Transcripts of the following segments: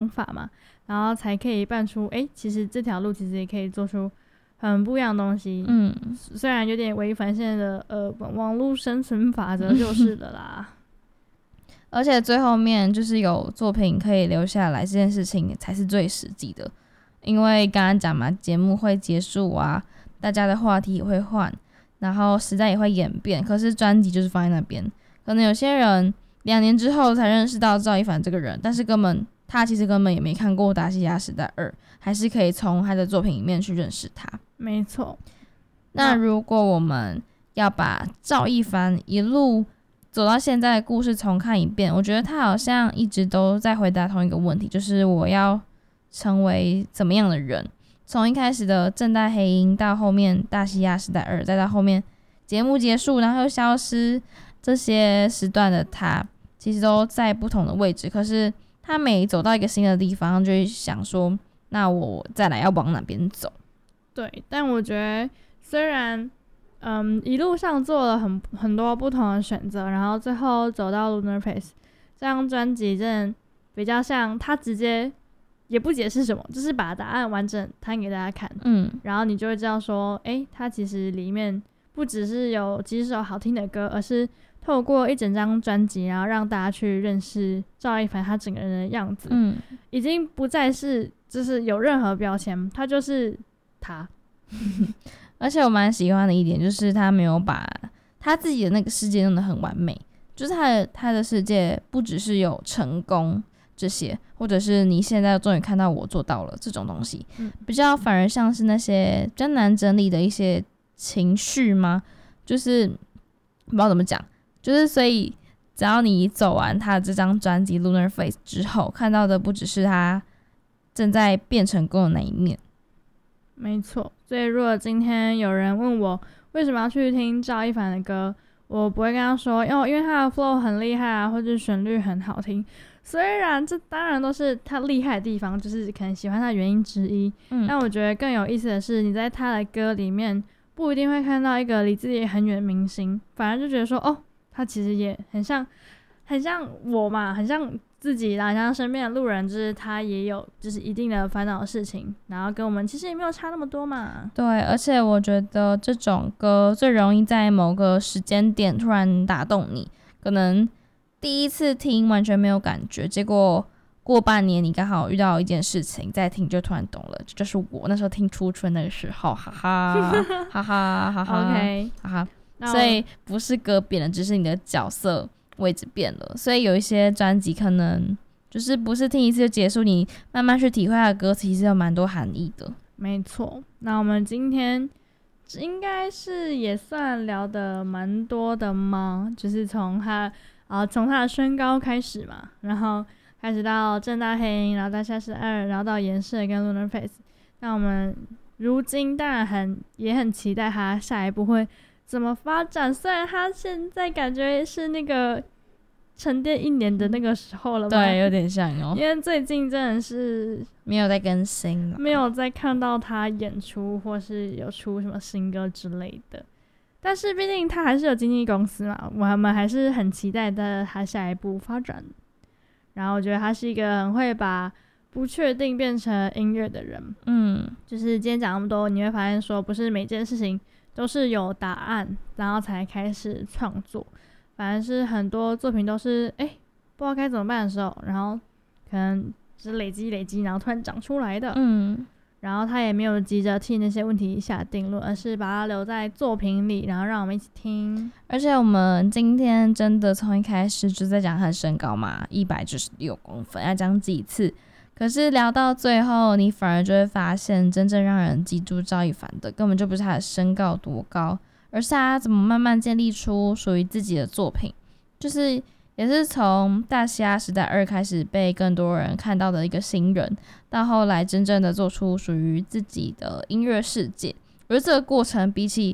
法嘛，然后才可以办出其实这条路其实也可以做出很不一样的东西。虽然有点违反现在的网络生存法则就是了啦。 而且最后面就是有作品可以留下来，这件事情才是最实际的。因为刚刚讲嘛，节目会结束啊，大家的话题也会换，然后时代也会演变，可是专辑就是放在那边。可能有些人2年之后才认识到赵一凡这个人，但是他其实根本也没看过《大西亚时代2》，还是可以从他的作品里面去认识他。 没错。 那如果我们要把赵一凡一路走到现在的故事重看一遍，我觉得他好像一直都在回答同一个问题，就是我要成为怎么样的人。从一开始的正大黑鹰到后面大西亚时代2，再到后面节目结束然后又消失，这些时段的他其实都在不同的位置，可是他每走到一个新的地方就会想说，那我再来要往哪边走。 对，但我觉得虽然一路上做了很多不同的选择，然后最后走到 Lunar Face 这张专辑，真的比较像他直接也不解释什么，就是把答案完整摊给大家看。然后你就会知道说他其实里面不只是有几首好听的歌，而是透过一整张专辑，然后让大家去认识赵一凡他整个人的样子。已经不再是就是有任何标签，他就是他。 而且我蛮喜欢的一点就是他没有把他自己的那个世界弄得很完美，就是他的世界不只是有成功这些，或者是你现在终于看到我做到了这种东西，比较反而像是那些比较难整理的一些情绪吗？就是不知道怎么讲，就是所以只要你走完他这张专辑 Lunar Face 之后，看到的不只是他正在变成功的那一面。 没错，所以如果今天有人问我为什么要去听赵一凡的歌，我不会跟他说因为他的 flow 很厉害啊，或者旋律很好听，虽然这当然都是他厉害的地方，就是可能喜欢他的原因之一。但我觉得更有意思的是，你在他的歌里面不一定会看到一个离自己很远的明星，反而就觉得说他其实也很像我嘛，很像自己啦，像身边的路人，就是他也有就是一定的烦恼的事情，然后跟我们其实也没有差那么多嘛。 对，而且我觉得这种歌最容易在某个时间点突然打动你，可能第一次听完全没有感觉，结果过半年你刚好遇到一件事情，再听就突然懂了，这就是我那时候听初春那个时候，哈哈哈哈哈哈 OK 哈哈。所以不是歌变了，只是你的角色位置变了，所以有一些专辑可能就是不是听一次就结束，你慢慢去体会它的歌词，其实有蛮多含义的。 没错，那我们今天应该是也算聊得蛮多的吗？就是从他的身高开始嘛，然后开始到正大黑鹰，然后到夏世2，然后到颜色跟 Lunar Face。那我们如今当然也很期待他下一步会怎么发展，虽然他现在感觉是那个沉淀1年的那个时候了吧？ 对，有点像因为最近真的是没有在更新了， 没有再看到他演出或是有出什么新歌之类的。但是毕竟他还是有经纪公司嘛，我们还是很期待的他下一步发展。然后我觉得他是一个很会把不确定变成音乐的人。就是今天讲那么多，你会发现说不是每件事情都是有答案然后才开始创作，反而是很多作品都是不知道该怎么办的时候，然后可能是累积然后突然长出来的。然后他也没有急着替那些问题下定论，而是把它留在作品里，然后让我们一起听。 而且我们今天真的从一开始就在讲他的身高嘛，196公分，要讲几次，可是聊到最后你反而就会发现，真正让人记住赵一凡的根本就不是他的身高多高，而是他怎么慢慢建立出属于自己的作品，就是也是从大西亚时代2开始被更多人看到的一个新人，到后来真正的做出属于自己的音乐世界。而这个过程比起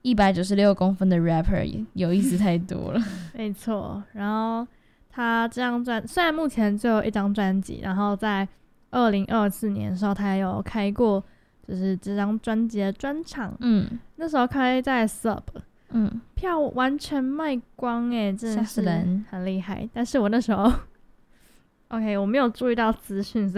196公分的 rapper 有意思太多了。 没错，然后他这张虽然目前只有一张专辑，然后在2024年的时候他也有开过就是这张专辑的专场。那时候开在 Sub，票完全卖光真的是很厉害。但是我那时候OK 我没有注意到资讯，